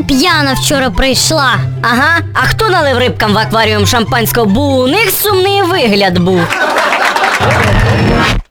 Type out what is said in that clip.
п'яна вчора прийшла. Ага, а хто налив рибкам в акваріум шампанського? Бо у них сумний вигляд був.